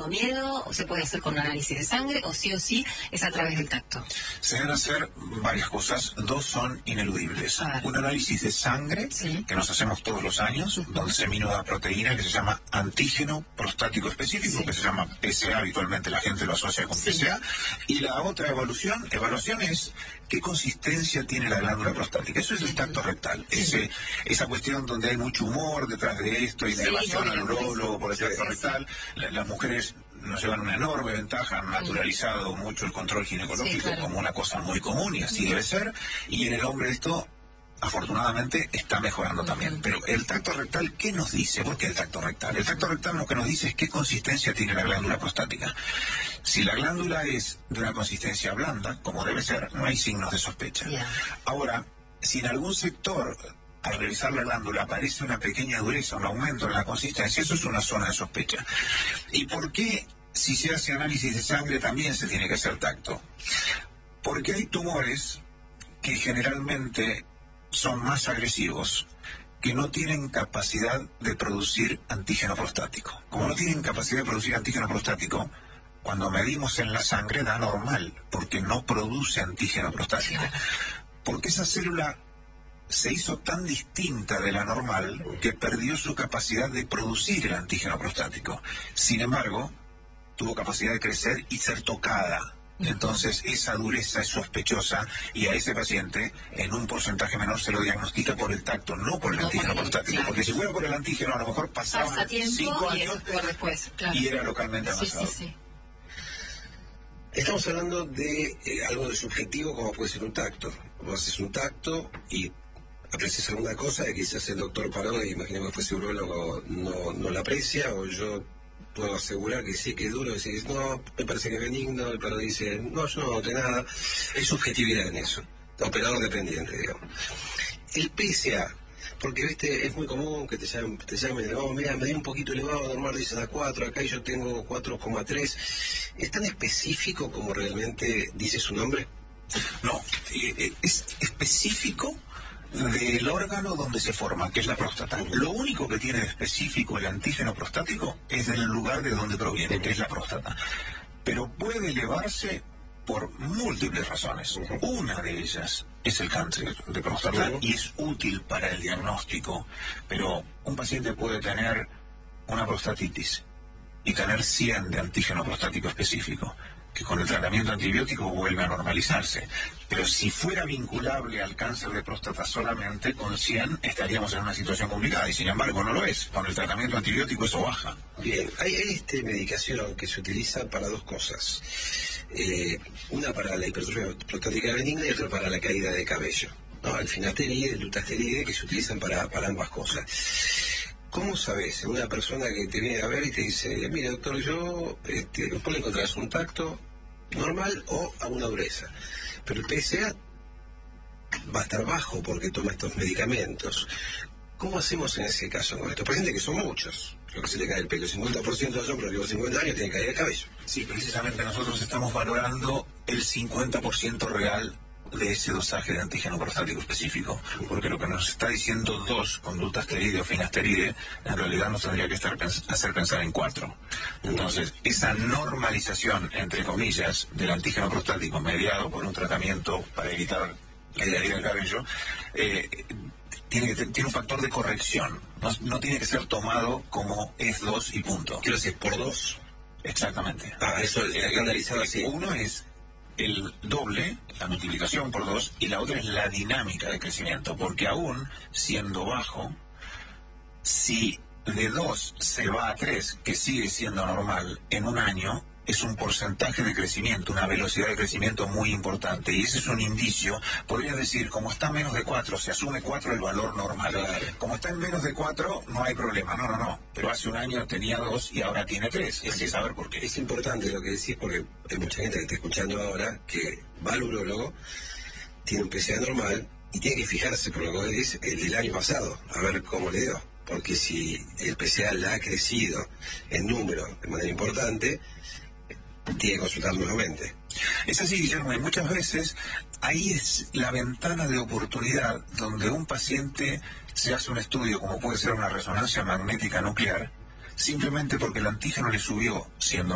tengo miedo, o se puede hacer con un análisis de sangre, o sí es a través del tacto. Se deben hacer varias cosas, dos son ineludibles. Un análisis de sangre, que nos hacemos todos los años, donde se mide una proteína que se llama antígeno prostático específico, que se llama PSA, habitualmente la gente lo asocia con PSA, y la otra evaluación es qué consistencia tiene la glándula prostática. Eso es el tacto rectal, esa cuestión donde hay mucho humor detrás de esto, y de evasión al urólogo por el tacto rectal. Las mujeres nos llevan una enorme ventaja, han naturalizado mucho el control ginecológico como una cosa muy común, y así debe ser, y en el hombre esto afortunadamente está mejorando también. Pero el tacto rectal, ¿qué nos dice? ¿Por qué el tacto rectal? El tacto rectal lo que nos dice es qué consistencia tiene la glándula prostática. Si la glándula es de una consistencia blanda, como debe ser, no hay signos de sospecha. Ahora, si en algún sector, al revisar la glándula, aparece una pequeña dureza, un aumento en la consistencia, eso es una zona de sospecha. ¿Y por qué, si se hace análisis de sangre, también se tiene que hacer tacto? Porque hay tumores que generalmente son más agresivos, que no tienen capacidad de producir antígeno prostático. Como no tienen capacidad de producir antígeno prostático, cuando medimos en la sangre da normal, porque no produce antígeno prostático. Porque esa célula se hizo tan distinta de la normal que perdió su capacidad de producir el antígeno prostático. Sin embargo, tuvo capacidad de crecer y ser tocada. Entonces esa dureza es sospechosa, y a ese paciente en un porcentaje menor se lo diagnostica por el tacto, no por el antígeno prostático, porque si fuera por el antígeno a lo mejor pasaban 5 años y era localmente avanzado. Estamos hablando de algo de subjetivo, como puede ser un tacto. Vos haces un tacto y aprecias alguna cosa que quizás el doctor Paró, imaginemos que fuese urólogo, no la aprecia, o yo puedo asegurar que sí, que es duro, decís, no, me parece que es benigno, el Paró dice, no, yo no noté nada. Hay subjetividad en eso, operador dependiente, digamos. El PSA, porque viste, es muy común que te llamen elevado, mira, me dio un poquito elevado, normal dicen a 4, acá yo tengo 4,3. ¿Es tan específico como realmente dice su nombre? No, es específico del órgano donde se forma, que es la próstata. Lo único que tiene de específico el antígeno prostático es del lugar de donde proviene, que es la próstata. Pero puede elevarse por múltiples razones. Una de ellas es el cáncer de próstata y es útil para el diagnóstico, pero un paciente puede tener una prostatitis y tener 100 de antígeno prostático específico, que con el tratamiento antibiótico vuelve a normalizarse. Pero si fuera vinculable al cáncer de próstata solamente, con 100 estaríamos en una situación complicada, y sin embargo no lo es. Con el tratamiento antibiótico eso baja. Bien, hay medicación que se utiliza para dos cosas. Una para la hipertrofia prostática benigna y otra para la caída de cabello. ¿No? El finasteride, el dutasteride, que se utilizan para ambas cosas. ¿Cómo sabes? Una persona que te viene a ver y te dice, mire doctor, yo vos le encontrarás un tacto normal o a una dureza, pero el PSA va a estar bajo porque toma estos medicamentos. ¿Cómo hacemos en ese caso con estos pacientes, que son muchos? Lo que se le cae el pelo, 50% de hombres de 50 años tienen caída de cabello. Sí, precisamente nosotros estamos valorando el 50% real de ese dosaje de antígeno prostático específico, porque lo que nos está diciendo 2 con dutasteride o finasteride en realidad nos tendría que hacer pensar en 4. Entonces esa normalización, entre comillas, del antígeno prostático mediado por un tratamiento para evitar la caída del cabello, tiene un factor de corrección, no tiene que ser tomado como es 2 y punto. Quiero decir, por 2. Exactamente. Eso es estandarizado así. Uno es el doble, la multiplicación por 2, y la otra es la dinámica de crecimiento, porque aún siendo bajo, si de 2 se va a 3, que sigue siendo normal, en un año es un porcentaje de crecimiento, una velocidad de crecimiento muy importante, y ese es un indicio. Podría decir, como está menos de 4, se asume 4 el valor normal. Como está en menos de 4, no hay problema. No. Pero hace un año tenía 2 y ahora tiene 3. Hay que saber por qué. Es importante lo que decís, porque hay mucha gente que está escuchando ahora que va al urólogo, tiene un PSA normal y tiene que fijarse, por lo que vos decís, el del año pasado, a ver cómo le dio. Porque si el PSA le ha crecido en número de manera importante, tiene que consultar nuevamente. Es así, Guillermo, y muchas veces ahí es la ventana de oportunidad donde un paciente se hace un estudio, como puede ser una resonancia magnética nuclear, simplemente porque el antígeno le subió siendo